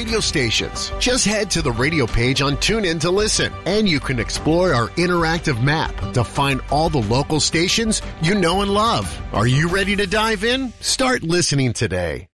radio stations. Just head to the radio page on TuneIn to listen, and you can explore our interactive map to find all the local stations you know and love. Are you ready to dive in? Start listening today.